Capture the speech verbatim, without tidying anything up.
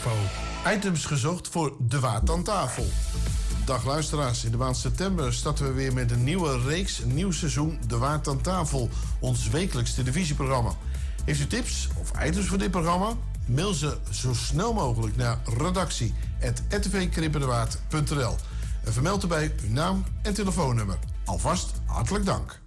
info. Items gezocht voor De Waard aan tafel. Dag luisteraars, in de maand september starten we weer met een nieuwe reeks, een nieuw seizoen De Waard aan tafel, ons wekelijks televisieprogramma. Heeft u tips of items voor dit programma? Mail ze zo snel mogelijk naar redactie apenstaartje r t v krippendewaard punt n l en vermeld erbij uw naam en telefoonnummer. Alvast hartelijk dank.